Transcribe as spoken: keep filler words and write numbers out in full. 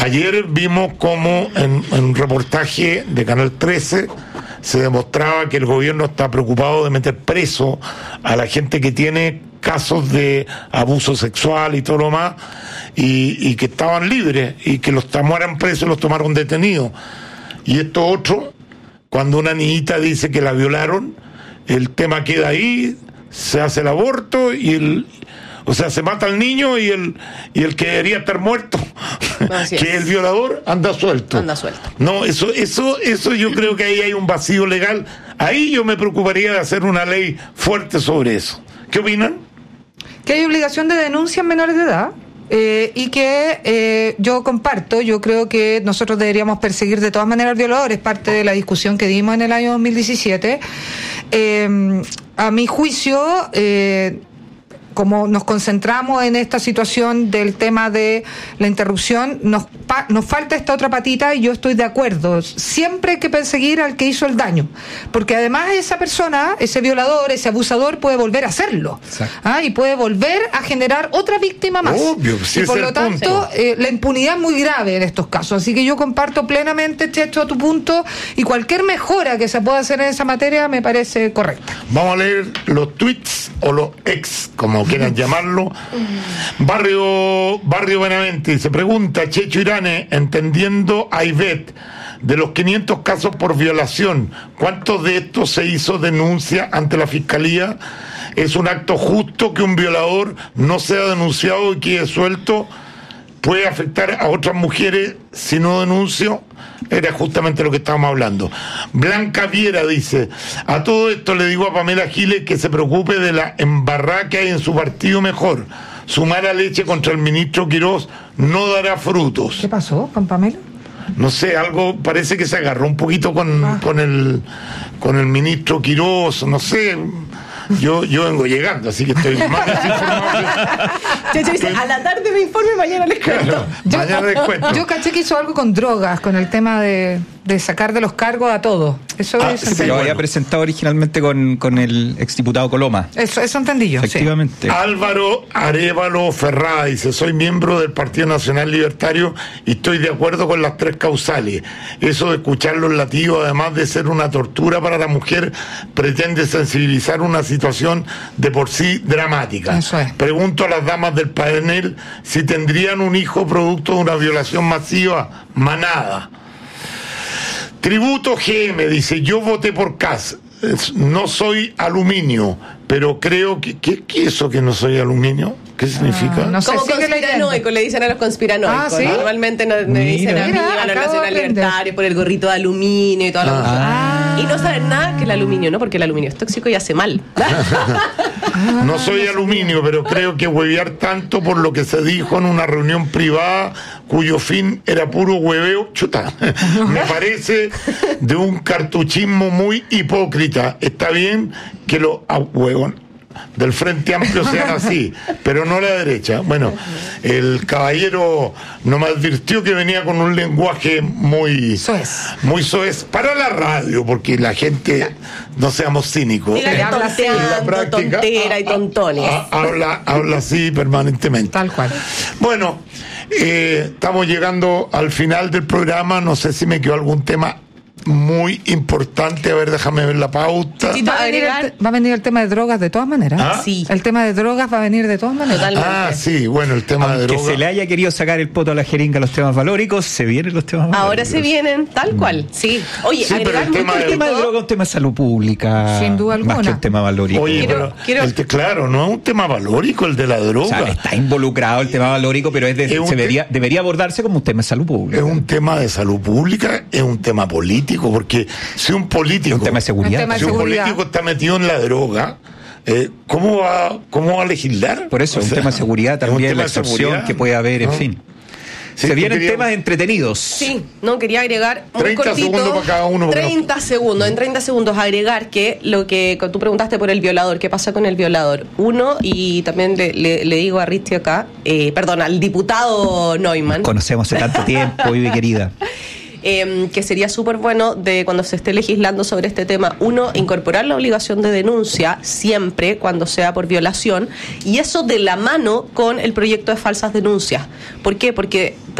Ayer vimos cómo en, en un reportaje de Canal trece se demostraba que el gobierno está preocupado de meter preso a la gente que tiene casos de abuso sexual y todo lo más, y, y que estaban libres, y que los tomaran presos, los tomaron detenidos. Y esto otro, cuando una niñita dice que la violaron, el tema queda ahí, se hace el aborto y el... O sea, se mata al niño y el y el que debería estar muerto, que es el violador, anda suelto. Anda suelto. No, eso, eso, eso yo creo que ahí hay un vacío legal. Ahí yo me preocuparía de hacer una ley fuerte sobre eso. ¿Qué opinan? Que hay obligación de denuncia en menores de edad. Eh, y que eh, yo comparto, yo creo que nosotros deberíamos perseguir de todas maneras al violador, es parte de la discusión que dimos en el año dos mil diecisiete. Eh, a mi juicio, eh, como nos concentramos en esta situación del tema de la interrupción, nos, pa- nos falta esta otra patita, y yo estoy de acuerdo. Siempre hay que perseguir al que hizo el daño, porque además esa persona, ese violador, ese abusador puede volver a hacerlo, ¿ah? Y puede volver a generar otra víctima más. Obvio, sí, y por es lo el tanto, eh, la impunidad es muy grave en estos casos. Así que yo comparto plenamente, Checho, a tu punto, y cualquier mejora que se pueda hacer en esa materia me parece correcta. Vamos a leer los tweets o los ex, como quieran llamarlo. Barrio Barrio Benavente se pregunta, Checho Irane, entendiendo a Ivette, de los quinientos casos por violación, ¿cuántos de estos se hizo denuncia ante la Fiscalía? ¿Es un acto justo que un violador no sea denunciado y quede suelto? ¿Puede afectar a otras mujeres si no denuncio? Era justamente lo que estábamos hablando. Blanca Viera dice, a todo esto le digo a Pamela Giles que se preocupe de la embarrada que hay en su partido mejor. Su mala leche contra el ministro Quirós no dará frutos. ¿Qué pasó con Pamela? No sé, algo parece que se agarró un poquito con, Ah. con el con el ministro Quirós, no sé. Yo, yo vengo llegando, así que estoy más desinformado. Checho dice, a la tarde me informe, mañana les cuento. Claro, Yo, mañana les cuento. yo caché que hizo algo con drogas, con el tema de, de sacar de los cargos a todos. Eso Ah, es sí, entendí. Lo bueno. había presentado originalmente con, con el exdiputado Coloma. Eso, eso entendí yo, sí. Efectivamente. Álvaro Arévalo Ferrada dice, soy miembro del Partido Nacional Libertario y estoy de acuerdo con las tres causales. Eso de escuchar los latidos, además de ser una tortura para la mujer, pretende sensibilizar una situación de por sí dramática. Eso es. Pregunto a las damas del panel si tendrían un hijo producto de una violación masiva. Manada. Tributo G M dice, yo voté por Kass. No soy aluminio, pero creo que... ¿Qué, qué es eso que no soy aluminio? ¿Qué significa? Ah, no sé, Como sigue conspiranoico, le dicen a los conspiranoicos. Ah, ¿sí? Normalmente no, me Mira. dicen a mí, Mira, a los acabo de nacional aprender. libertarios, por el gorrito de aluminio y toda la Ah. cosa. Ah. Y no saben nada que el aluminio, ¿no? Porque el aluminio es tóxico y hace mal. No soy aluminio, pero creo que huevear tanto por lo que se dijo en una reunión privada cuyo fin era puro hueveo, chuta, me parece de un cartuchismo muy hipócrita. Está bien que los ah, huevón, del Frente Amplio sean así, pero no la derecha. Bueno, el caballero no me advirtió que venía con un lenguaje muy Soez. muy soez para la radio, porque la gente, no seamos cínicos. Dígale Eh, habla así, en la tonteando, práctica, tontera y ah, ah, tontones. ah, habla, habla así permanentemente. Tal cual. Bueno, eh, estamos llegando al final del programa. No sé si me quedó algún tema muy importante. A ver, déjame ver la pauta. Sí, Va a, venir agregar- el, te- va a venir el tema de drogas de todas maneras. Ah. Sí. El tema de drogas va a venir de todas maneras. Totalmente. Ah, sí, bueno, el tema de Aunque droga. se le haya querido sacar el poto a la jeringa a los temas valóricos, se vienen los temas valóricos. Ahora se vienen tal cual. Sí. Oye, Sí, pero agregar el muy tema de- El tema de cortito- droga es un tema de salud pública. Sin duda alguna. Más que un tema valórico. Oye, Quiero- pero quiero- el te- claro, no es un tema valórico el de la O droga. sea, está involucrado el tema valórico, pero es de- Es un se te- debería, debería abordarse como un tema de salud pública. Es un tema de salud pública, es un tema político, porque si un político, un tema de seguridad. Un tema de si un seguridad. político está metido en la droga, eh, ¿cómo va, cómo va a legislar? Por eso, O un sea, tema de seguridad es un también, tema la de extorsión seguridad, que puede haber, en ¿no? fin. Sí, se tú vienen querías- temas entretenidos. Sí, no, quería agregar muy treinta cortito, segundos para cada uno, porque treinta segundos, en treinta segundos agregar que lo que tú preguntaste por el violador, ¿qué pasa con el violador? Uno, y también le, le- le digo a Risti acá, eh, perdón, al diputado Neumann, Conocemos hace tanto tiempo, Vivi querida. eh, que sería súper bueno de cuando se esté legislando sobre este tema, uno, incorporar la obligación de denuncia siempre cuando sea por violación, y eso de la mano con el proyecto de falsas denuncias. ¿Por qué? Porque